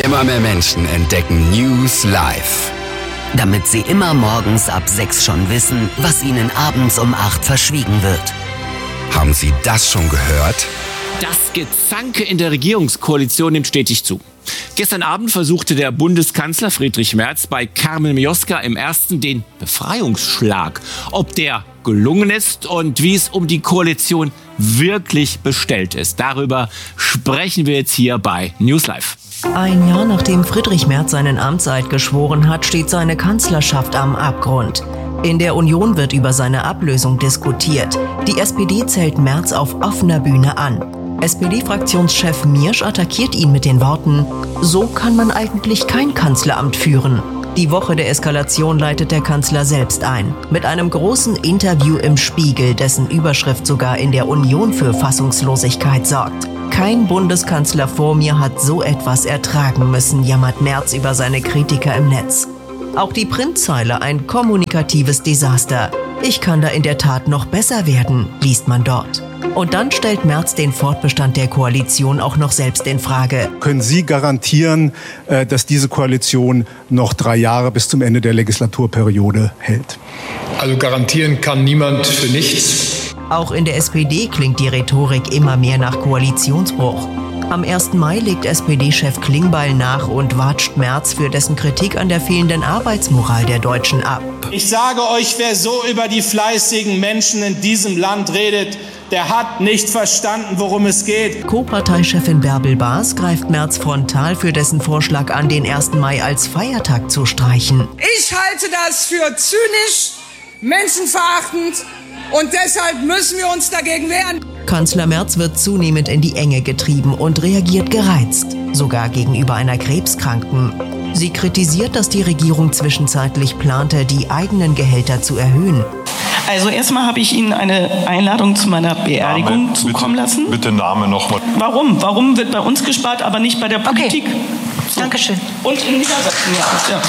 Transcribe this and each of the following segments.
Immer mehr Menschen entdecken News Live. Damit sie immer morgens ab 6 schon wissen, was ihnen abends um 8 verschwiegen wird. Haben Sie das schon gehört? Das Gezanke in der Regierungskoalition nimmt stetig zu. Gestern Abend versuchte der Bundeskanzler Friedrich Merz bei Carmen Mioska im Ersten den Befreiungsschlag. Ob der gelungen ist und wie es um die Koalition wirklich bestellt ist. Darüber sprechen wir jetzt hier bei News Live. Ein Jahr nachdem Friedrich Merz seinen Amtseid geschworen hat, steht seine Kanzlerschaft am Abgrund. In der Union wird über seine Ablösung diskutiert. Die SPD zählt Merz auf offener Bühne an. SPD-Fraktionschef Miersch attackiert ihn mit den Worten: So kann man eigentlich kein Kanzleramt führen. Die Woche der Eskalation leitet der Kanzler selbst ein. Mit einem großen Interview im Spiegel, dessen Überschrift sogar in der Union für Fassungslosigkeit sorgt. Kein Bundeskanzler vor mir hat so etwas ertragen müssen, jammert Merz über seine Kritiker im Netz. Auch die Printzeile ein kommunikatives Desaster. Ich kann da in der Tat noch besser werden, liest man dort. Und dann stellt Merz den Fortbestand der Koalition auch noch selbst in Frage. Können Sie garantieren, dass diese Koalition noch 3 Jahre bis zum Ende der Legislaturperiode hält? Also garantieren kann niemand für nichts. Auch in der SPD klingt die Rhetorik immer mehr nach Koalitionsbruch. Am 1. Mai legt SPD-Chef Klingbeil nach und watscht Merz für dessen Kritik an der fehlenden Arbeitsmoral der Deutschen ab. Ich sage euch, wer so über die fleißigen Menschen in diesem Land redet, der hat nicht verstanden, worum es geht. Co-Parteichefin Bärbel Baas greift Merz frontal für dessen Vorschlag an, den 1. Mai als Feiertag zu streichen. Ich halte das für zynisch, menschenverachtend und deshalb müssen wir uns dagegen wehren. Kanzler Merz wird zunehmend in die Enge getrieben und reagiert gereizt, sogar gegenüber einer Krebskranken. Sie kritisiert, dass die Regierung zwischenzeitlich plante, die eigenen Gehälter zu erhöhen. Also erstmal habe ich Ihnen eine Einladung zu meiner Beerdigung zukommen lassen. Bitte Name nochmal. Warum? Warum wird bei uns gespart, aber nicht bei der Politik? Okay. So. Dankeschön. Und in Niedersachsen, ja.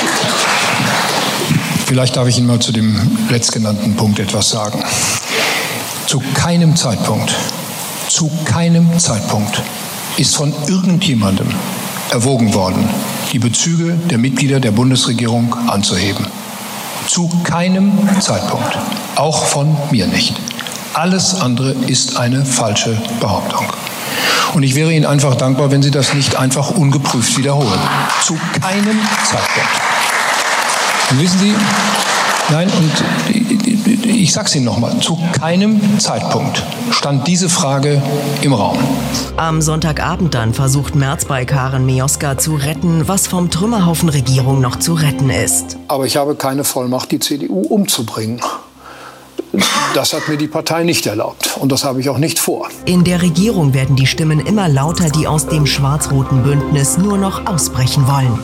Vielleicht darf ich Ihnen mal zu dem letztgenannten Punkt etwas sagen. Zu keinem Zeitpunkt ist von irgendjemandem erwogen worden, die Bezüge der Mitglieder der Bundesregierung anzuheben. Zu keinem Zeitpunkt. Auch von mir nicht. Alles andere ist eine falsche Behauptung. Und ich wäre Ihnen einfach dankbar, wenn Sie das nicht einfach ungeprüft wiederholen. Zu keinem Zeitpunkt. Und wissen Sie, nein, und ich sage es Ihnen nochmal, zu keinem Zeitpunkt stand diese Frage im Raum. Am Sonntagabend dann versucht Merz bei Carmen Mioska zu retten, was vom Trümmerhaufen Regierung noch zu retten ist. Aber ich habe keine Vollmacht, die CDU umzubringen. Das hat mir die Partei nicht erlaubt und das habe ich auch nicht vor. In der Regierung werden die Stimmen immer lauter, die aus dem schwarz-roten Bündnis nur noch ausbrechen wollen.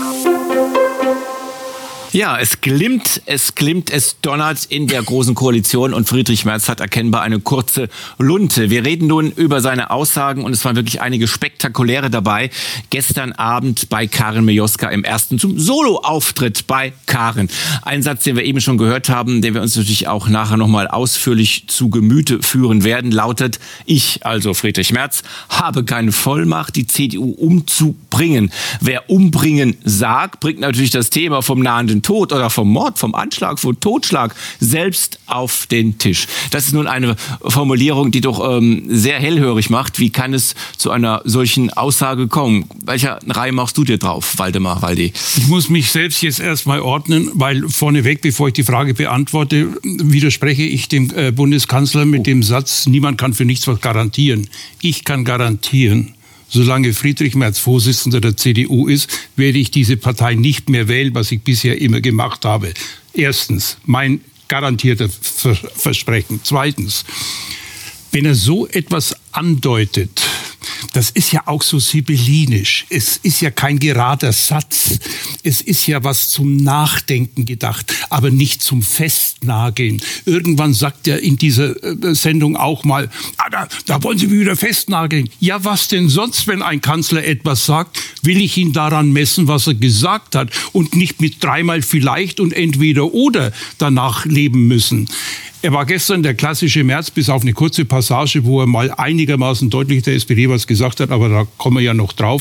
Ja, es glimmt, es donnert in der Großen Koalition und Friedrich Merz hat erkennbar eine kurze Lunte. Wir reden nun über seine Aussagen und es waren wirklich einige spektakuläre dabei. Gestern Abend bei Carmen Mioska im Ersten zum Solo-Auftritt bei Karen. Ein Satz, den wir eben schon gehört haben, den wir uns natürlich auch nachher nochmal ausführlich zu Gemüte führen werden, lautet: Ich, also Friedrich Merz, habe keine Vollmacht, die CDU umzubringen. Wer umbringen sagt, bringt natürlich das Thema vom nahenden Tod oder vom Mord, vom Anschlag, vom Totschlag selbst auf den Tisch. Das ist nun eine Formulierung, die doch sehr hellhörig macht. Wie kann es zu einer solchen Aussage kommen? Welcher Reihe machst du dir drauf, Waldemar Waldi? Ich muss mich selbst jetzt erstmal ordnen, weil vorneweg, bevor ich die Frage beantworte, widerspreche ich dem Bundeskanzler mit dem Satz: Niemand kann für nichts was garantieren. Ich kann garantieren, solange Friedrich Merz Vorsitzender der CDU ist, werde ich diese Partei nicht mehr wählen, was ich bisher immer gemacht habe. Erstens, mein garantierter Versprechen. Zweitens, wenn er so etwas andeutet, das ist ja auch so sibyllinisch. Es ist ja kein gerader Satz. Es ist ja was zum Nachdenken gedacht, aber nicht zum Festnageln. Irgendwann sagt er in dieser Sendung auch mal, da wollen Sie mich wieder festnageln. Ja, was denn sonst, wenn ein Kanzler etwas sagt? Will ich ihn daran messen, was er gesagt hat und nicht mit dreimal vielleicht und entweder oder danach leben müssen. Er war gestern der klassische Merz, bis auf eine kurze Passage, wo er mal einigermaßen deutlich der SPD was gesagt hat, aber da kommen wir ja noch drauf.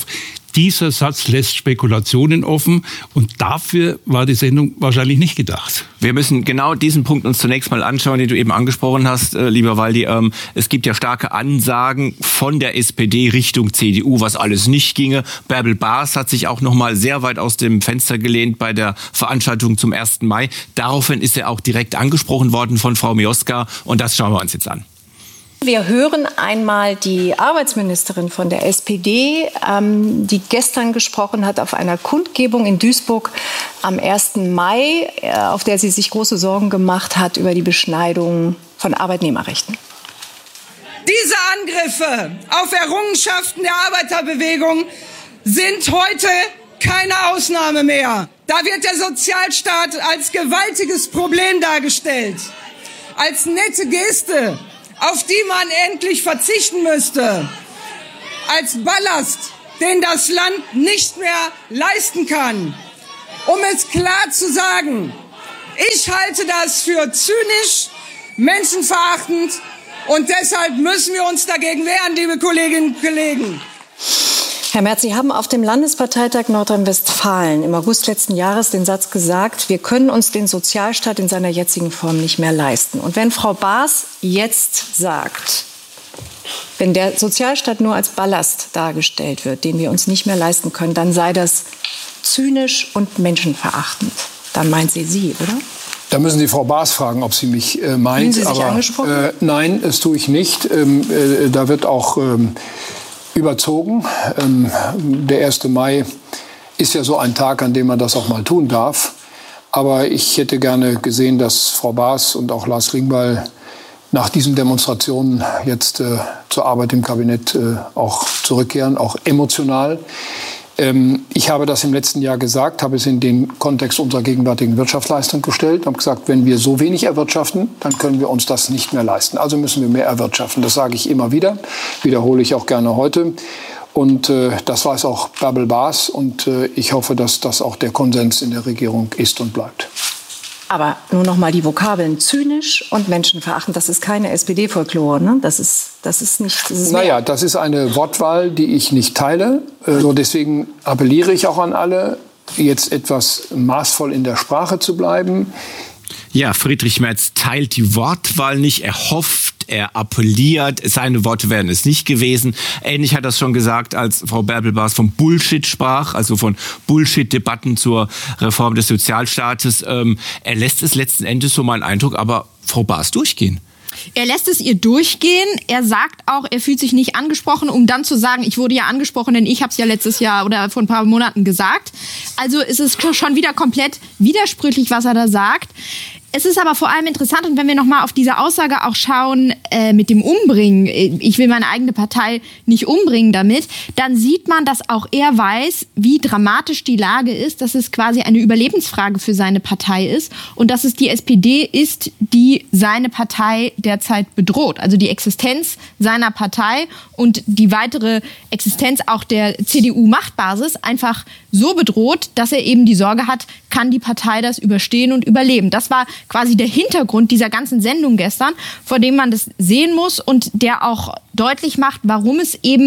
Dieser Satz lässt Spekulationen offen und dafür war die Sendung wahrscheinlich nicht gedacht. Wir müssen genau diesen Punkt uns zunächst mal anschauen, den du eben angesprochen hast, lieber Waldi. Es gibt ja starke Ansagen von der SPD Richtung CDU, was alles nicht ginge. Bärbel Baas hat sich auch noch mal sehr weit aus dem Fenster gelehnt bei der Veranstaltung zum 1. Mai. Daraufhin ist er auch direkt angesprochen worden von Frau Mioska und das schauen wir uns jetzt an. Wir hören einmal die Arbeitsministerin von der SPD, die gestern gesprochen hat auf einer Kundgebung in Duisburg am 1. Mai, auf der sie sich große Sorgen gemacht hat über die Beschneidung von Arbeitnehmerrechten. Diese Angriffe auf Errungenschaften der Arbeiterbewegung sind heute keine Ausnahme mehr. Da wird der Sozialstaat als gewaltiges Problem dargestellt, als nette Geste, auf die man endlich verzichten müsste, als Ballast, den das Land nicht mehr leisten kann. Um es klar zu sagen, ich halte das für zynisch, menschenverachtend und deshalb müssen wir uns dagegen wehren, liebe Kolleginnen und Kollegen. Herr Merz, Sie haben auf dem Landesparteitag Nordrhein-Westfalen im August letzten Jahres den Satz gesagt, wir können uns den Sozialstaat in seiner jetzigen Form nicht mehr leisten. Und wenn Frau Baas jetzt sagt, wenn der Sozialstaat nur als Ballast dargestellt wird, den wir uns nicht mehr leisten können, dann sei das zynisch und menschenverachtend. Dann meint sie, oder? Da müssen Sie Frau Baas fragen, ob sie mich meint. Fühlen Sie sich angesprochen? Nein, das tue ich nicht. Da wird auch überzogen. Der 1. Mai ist ja so ein Tag, an dem man das auch mal tun darf. Aber ich hätte gerne gesehen, dass Frau Baas und auch Lars Klingbeil nach diesen Demonstrationen jetzt zur Arbeit im Kabinett auch zurückkehren, auch emotional. Ich habe das im letzten Jahr gesagt, habe es in den Kontext unserer gegenwärtigen Wirtschaftsleistung gestellt, habe gesagt, wenn wir so wenig erwirtschaften, dann können wir uns das nicht mehr leisten. Also müssen wir mehr erwirtschaften. Das sage ich immer wieder, wiederhole ich auch gerne heute. Und das weiß auch Bärbel Baas. Und ich hoffe, dass das auch der Konsens in der Regierung ist und bleibt. Aber nur noch mal die Vokabeln zynisch und menschenverachtend. Das ist keine SPD-Folklore, ne? Das ist nicht. Naja, das ist eine Wortwahl, die ich nicht teile. Deswegen appelliere ich auch an alle, jetzt etwas maßvoll in der Sprache zu bleiben. Ja, Friedrich Merz teilt die Wortwahl nicht. Er hofft, er appelliert. Seine Worte wären es nicht gewesen. Ähnlich hat er es schon gesagt, als Frau Bärbel Baas vom Bullshit sprach, also von Bullshit-Debatten zur Reform des Sozialstaates. Er lässt es letzten Endes, so mein Eindruck, aber Frau Baas durchgehen. Er lässt es ihr durchgehen. Er sagt auch, er fühlt sich nicht angesprochen, um dann zu sagen, ich wurde ja angesprochen, denn ich habe es ja letztes Jahr oder vor ein paar Monaten gesagt. Also ist es schon wieder komplett widersprüchlich, was er da sagt. Es ist aber vor allem interessant, und wenn wir nochmal auf diese Aussage auch schauen, mit dem Umbringen, ich will meine eigene Partei nicht umbringen damit, dann sieht man, dass auch er weiß, wie dramatisch die Lage ist, dass es quasi eine Überlebensfrage für seine Partei ist und dass es die SPD ist, die seine Partei derzeit bedroht. Also die Existenz seiner Partei und die weitere Existenz auch der CDU-Machtbasis einfach so bedroht, dass er eben die Sorge hat, kann die Partei das überstehen und überleben. Das war quasi der Hintergrund dieser ganzen Sendung gestern, vor dem man das sehen muss und der auch deutlich macht, warum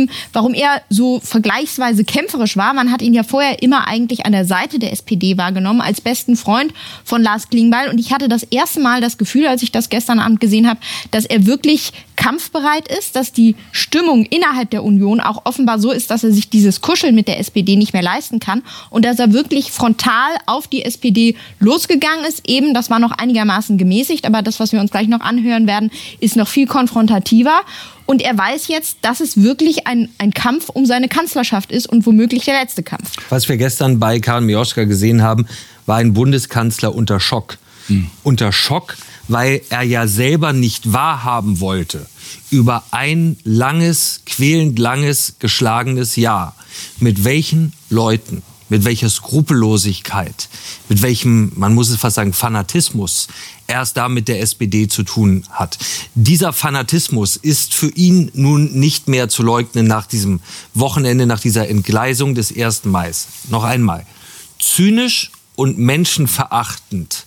er so vergleichsweise kämpferisch war. Man hat ihn ja vorher immer eigentlich an der Seite der SPD wahrgenommen, als besten Freund von Lars Klingbeil. Und ich hatte das erste Mal das Gefühl, als ich das gestern Abend gesehen habe, dass er wirklich kampfbereit ist, dass die Stimmung innerhalb der Union auch offenbar so ist, dass er sich dieses Kuscheln mit der SPD nicht mehr leisten kann und dass er wirklich frontal auf die SPD losgegangen ist. Eben, das war noch einigermaßen gemäßigt, aber das, was wir uns gleich noch anhören werden, ist noch viel konfrontativer. Und er weiß jetzt, dass es wirklich ein Kampf um seine Kanzlerschaft ist und womöglich der letzte Kampf. Was wir gestern bei Karl Mioska gesehen haben, war ein Bundeskanzler unter Schock. Unter Schock, weil er ja selber nicht wahrhaben wollte über ein langes, quälend langes, geschlagenes Jahr. Mit welchen Leuten, mit welcher Skrupellosigkeit, mit welchem, man muss es fast sagen, Fanatismus er es da mit der SPD zu tun hat. Dieser Fanatismus ist für ihn nun nicht mehr zu leugnen nach diesem Wochenende, nach dieser Entgleisung des 1. Mai. Noch einmal, zynisch und menschenverachtend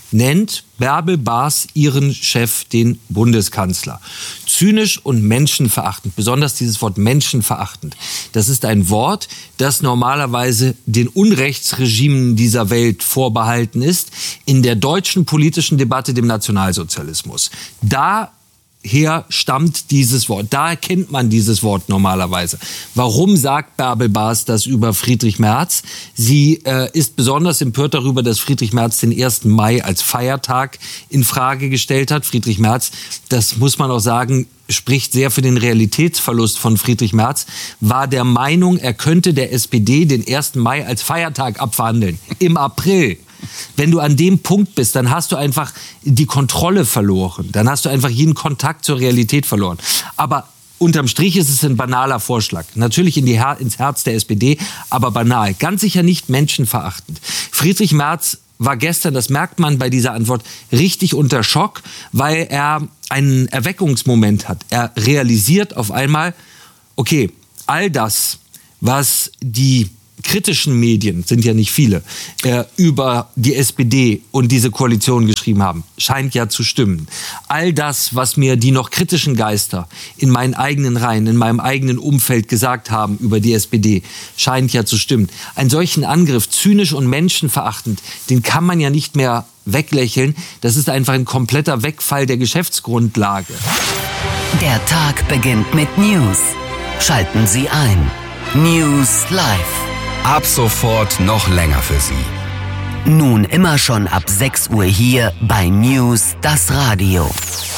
nennt Bärbel Baas ihren Chef, den Bundeskanzler. Zynisch und menschenverachtend, besonders dieses Wort menschenverachtend. Das ist ein Wort, das normalerweise den Unrechtsregimen dieser Welt vorbehalten ist, in der deutschen politischen Debatte dem Nationalsozialismus. Daher stammt dieses Wort. Da kennt man dieses Wort normalerweise. Warum sagt Bärbel Baas das über Friedrich Merz? Sie ist besonders empört darüber, dass Friedrich Merz den 1. Mai als Feiertag in Frage gestellt hat. Friedrich Merz, das muss man auch sagen, spricht sehr für den Realitätsverlust von Friedrich Merz, war der Meinung, er könnte der SPD den 1. Mai als Feiertag abverhandeln. Im April. Wenn du an dem Punkt bist, dann hast du einfach die Kontrolle verloren. Dann hast du einfach jeden Kontakt zur Realität verloren. Aber unterm Strich ist es ein banaler Vorschlag. Natürlich ins Herz der SPD, aber banal. Ganz sicher nicht menschenverachtend. Friedrich Merz war gestern, das merkt man bei dieser Antwort, richtig unter Schock, weil er einen Erweckungsmoment hat. Er realisiert auf einmal, okay, all das, was die kritischen Medien, sind ja nicht viele, über die SPD und diese Koalition geschrieben haben, scheint ja zu stimmen. All das, was mir die noch kritischen Geister in meinen eigenen Reihen, in meinem eigenen Umfeld gesagt haben über die SPD, scheint ja zu stimmen. Einen solchen Angriff, zynisch und menschenverachtend, den kann man ja nicht mehr weglächeln. Das ist einfach ein kompletter Wegfall der Geschäftsgrundlage. Der Tag beginnt mit News. Schalten Sie ein. News Live. Ab sofort noch länger für Sie. Nun immer schon ab 6 Uhr hier bei News, das Radio.